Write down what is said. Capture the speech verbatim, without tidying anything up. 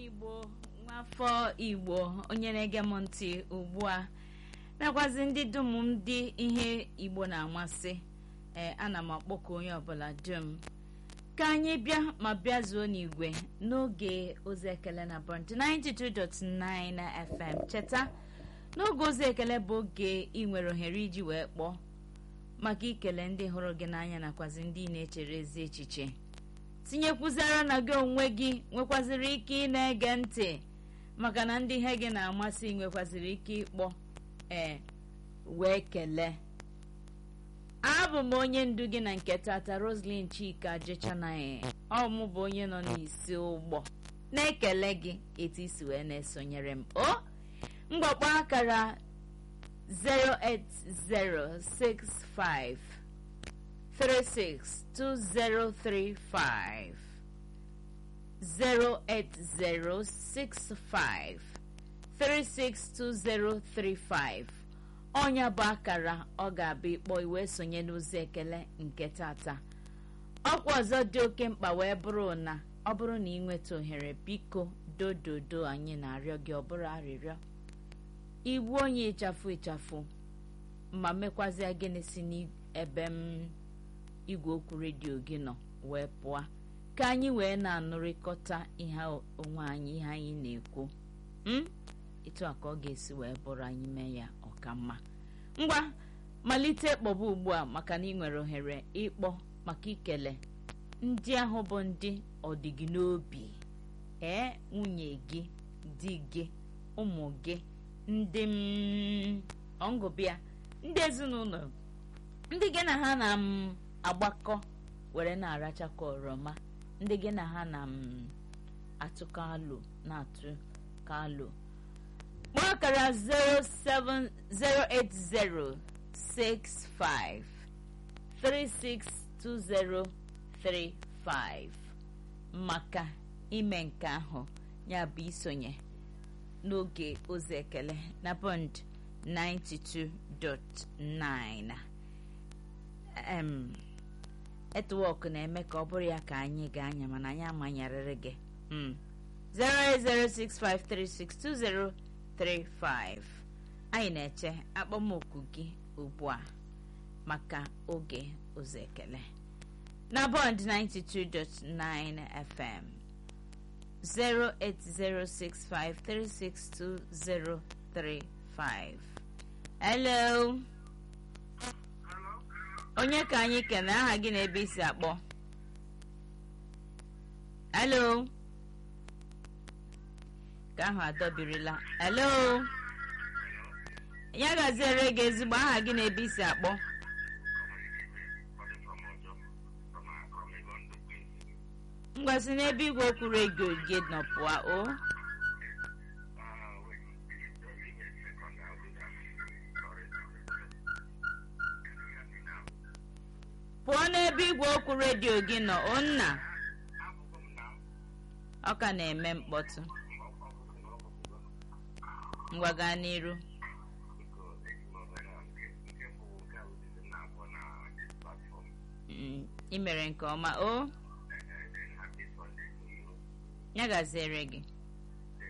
Igbo nwafọ Igbo onye na-ege m ntị ugbu a nakwazi ndị dum ndị ihe Igbo na-amasị ee ana m akpọku onye ọbụla dum ka anyị bịa ma bịa zuo n'igwe n'oge ozi ekele na Bond ninety-two point nine F M. Cheta n'oge ozi ekele bụ oge ị nwere ohere iji wee kpọọ maka ikele ndị hụrụ gị n'anya nakwazi ndị na-echere ezi echiche. Tinyekwuzara na gị onwe gị nwekwaziri ike ị na-ege ntị maka na ndị ihe gị na-amasị nwekwaziri ike ịkpọ ee wee kelee. Abụ m onye ndu gị na nke tata Roslyn Chika Jechanaghị. Ọ mụ bụ onye nọ n'isi ụgbọ na-ekele gị etu isi wee na-esonyere m. O mgbakpọ akara zero eight zero six five three six two zero three five zero eight zero six five three six two zero three five. Ọnya bụ akara ọ ga-abịa ịkpọ iwe sonye n'ozi ekele nke tata. Ọkwa ọzọ dị oke mkpa wee bụrụ na ọ bụrụ na ị nweta ohere biko dododo anyị na-arịọ gị ọ bụrụ arịrịọ igbu onye ịchafụ ịchafụ ma mekwazịa gịnị si n'ebe m igwe okwu redio gị nọ wee pụọ ka anyị wee na-anụrịkọta ihe onwe anyị ihe anyị na-ekwu m etu a ka ọ ga-esi wee bụrụ anyị mee ya ọkamma. Ngwa malite kpọba ugbu a maka na ị nwere ohere ịkpọ maka ikele ndị ahụ bụ ndị ọdịgị n'obi ee nwunye gị di gị ụmụ gị ndị m ọngụbịa ndị ezinụlọ ndị gị na ha na m agbakọ were na-arachakọ oroma ndị gị na ha na m atụkọ alụ na-atụ ka alụ. Kpọọ akara zero seven zero eight zero six five three six two zero three five maka ime nke ahụ ya bụ isonye n'oge ozi ekele na Bond ninety-two point nine. em netwọk na-eme ka ọ bụrụ ya ka anyị ga-anya mana anyị amanyarịrị gị zero eight zero six five three six two zero three five. Anyị na-eche akpọmoku gị ugbu a maka oge ozi ekele na Bond ninety-two point nine F M. zero eight zero six five three six two zero three five. Hello. Onye ka anyị kene aha gị na ebe isi akpọ? Hello. Ka ahụ adọbirila. Hello. Ya gaziere gị ezigbo aha gị na ebe isi akpọ? Ngwasị n'ebe igwe okwu redio gị nọ pụọ o. Pụọ n'ebe igwe okwu redio gị nọ o nna. Ọ ka na-eme mkpọtụ. Ngwa gaa n'iru. Ị mere nke ọma o. Ya gaziere gị.